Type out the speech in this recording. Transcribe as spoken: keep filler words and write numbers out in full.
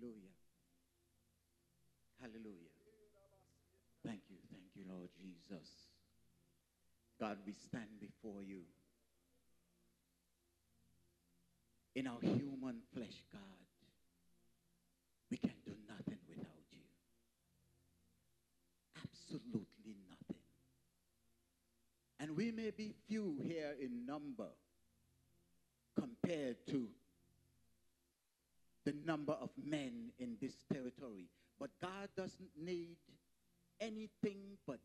Hallelujah. Hallelujah. Thank you. Thank you, Lord Jesus. God, we stand before you in our human flesh, God. We can do nothing without you. Absolutely nothing. And we may be few here in number compared to the number of men in this territory. But God doesn't need anything but